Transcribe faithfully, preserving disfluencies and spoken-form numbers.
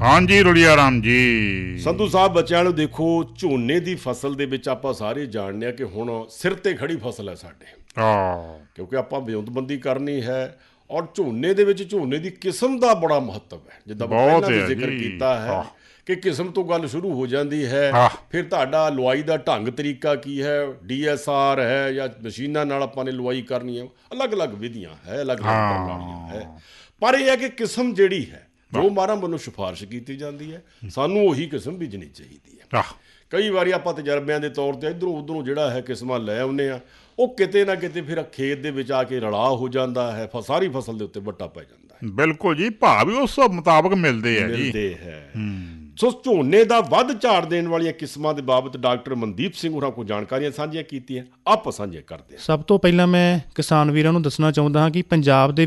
ਹਾਂਜੀ ਰੁਲੀਆ ਰਾਮ ਜੀ। ਸੰਧੂ ਸਾਹਿਬ, ਬੱਚਿਆਂ ਨੂੰ ਦੇਖੋ, ਝੋਨੇ ਦੀ ਫਸਲ ਦੇ ਵਿੱਚ ਆਪਾਂ ਸਾਰੇ ਜਾਣਦੇ ਹਾਂ ਕਿ ਹੁਣ ਸਿਰ ਤੇ ਖੜੀ ਫਸਲ ਹੈ ਸਾਡੇ, ਹਾਂ, ਕਿਉਂਕਿ ਆਪਾਂ ਵਿਉਂਤਬੰਦੀ ਕਰਨੀ ਹੈ। ਔਰ ਝੋਨੇ ਦੇ ਵਿੱਚ ਝੋਨੇ ਦੀ ਕਿਸਮ ਦਾ ਬੜਾ ਮਹੱਤਵ ਹੈ, ਜਿੱਦਾਂ ਆਪਾਂ ਬਹੁਤ ਪਹਿਲਾਂ ਵੀ ਹੈ ਜ਼ਿਕਰ ਜੀ। ਕੀਤਾ ਹੈ ਹਾਂ ਕਿ ਕਿਸਮ ਤੋਂ ਗੱਲ ਸ਼ੁਰੂ ਹੋ ਜਾਂਦੀ ਹੈ। ਹਾਂ ਫਿਰ ਤੁਹਾਡਾ ਲੁਆਈ ਦਾ ਢੰਗ ਤਰੀਕਾ ਕੀ ਹੈ, ਡੀ ਐਸ ਆਰ ਹੈ ਜਾਂ ਮਸ਼ੀਨਾਂ ਨਾਲ ਆਪਾਂ ਨੇ ਲੁਆਈ ਕਰਨੀ ਹੈ, ਅਲੱਗ-ਅਲੱਗ ਵਿਧੀਆਂ ਹੈ, ਅਲੱਗ-ਅਲੱਗ ਪ੍ਰਣਾਲੀਆਂ ਹੈ। ਹਾਂ ਪਰ ਇਹ ਹੈ ਕਿ ਕਿਸਮ ਜਿਹੜੀ ਹੈ ਜੋ ਮਹਾਰਾਜ ਵੱਲੋਂ ਸਿਫਾਰਿਸ਼ ਕੀਤੀ ਜਾਂਦੀ ਹੈ, ਸਾਨੂੰ ਉਹੀ ਕਿਸਮ ਬੀਜਣੀ ਚਾਹੀਦੀ ਹੈ। ਆਹ ਕਈ ਵਾਰੀ ਆਪਾਂ ਤਜਰਬਿਆਂ ਦੇ ਤੌਰ 'ਤੇ ਇੱਧਰੋਂ ਉੱਧਰੋਂ ਜਿਹੜਾ ਹੈ ਕਿਸਮਾਂ ਲੈ ਆਉਂਦੇ ਹਾਂ, ਉਹ ਕਿਤੇ ਨਾ ਕਿਤੇ ਫਿਰ ਖੇਤ ਦੇ ਵਿੱਚ ਆ ਕੇ ਰਲਾ ਹੋ ਜਾਂਦਾ ਹੈ, ਫ ਸਾਰੀ ਫਸਲ ਦੇ ਉੱਤੇ ਵੱਟਾ ਪੈ ਜਾਂਦਾ ਹੈ। ਬਿਲਕੁਲ ਜੀ, ਭਾਅ ਵੀ ਉਸ ਮੁਤਾਬਕ ਮਿਲਦੇ ਆ ਜੀ। ਮਿਲਦੇ ਹੈ। ਹੂੰ। ਸੋ ਝੋਨੇ ਦਾ ਵੱਧ ਝਾੜ ਦੇਣ ਵਾਲੀਆਂ ਕਿਸਮਾਂ ਦੇ ਬਾਬਤ ਡਾਕਟਰ ਮਨਦੀਪ ਸਿੰਘ ਹੋਰਾਂ ਕੋਲ ਜਾਣਕਾਰੀਆਂ ਸਾਂਝੀਆਂ ਕੀਤੀਆਂ, ਆਪ ਸਾਂਝੇ ਕਰਦੇ ਹਾਂ। ਸਭ ਤੋਂ ਪਹਿਲਾਂ ਮੈਂ ਕਿਸਾਨ ਵੀਰਾਂ ਨੂੰ ਦੱਸਣਾ ਚਾਹੁੰਦਾ ਹਾਂ ਕਿ ਪੰਜਾਬ ਦੇ